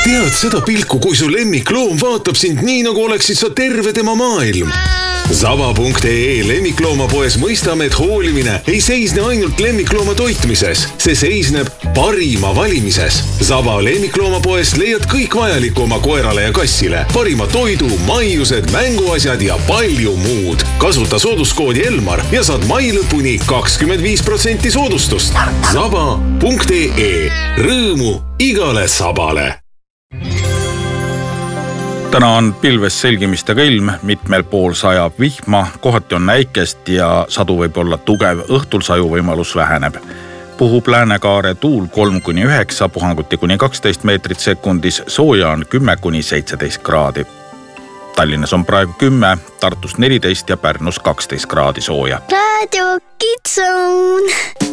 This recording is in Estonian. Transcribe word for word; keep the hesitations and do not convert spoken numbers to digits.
Tead seda pilku, kui su lemmikloom vaatab sind nii, nagu oleksid sa terve tema maailm. Zaba punkt ee lemmikloomapoes mõistame, et hoolimine ei seisne ainult lemmiklooma toitmises. See seisneb parima valimises. Zaba lemmikloomapoes leiad kõik vajaliku oma koerale ja kassile. Parima toidu, maiused, mänguasjad ja palju muud. Kasuta sooduskoodi Elmar ja saad mai lõpuni kakskümmend viis protsenti soodustust. Zaba punkt ee. Rõõmu igale sabale. Täna on pilves selgimistega ilm, mitmel pool sajab vihma, kohati on näikest ja sadu võib olla tugev, õhtul saju võimalus väheneb. Puhub läänekaare tuul kolm kuni üheksa, puhanguti kuni kaksteist meetrit sekundis, sooja on kümme kuni seitseteist kraadi. Tallinnas on praegu kümme, Tartus neliteist ja Pärnus kaksteist kraadi sooja. Radio Kids Zone.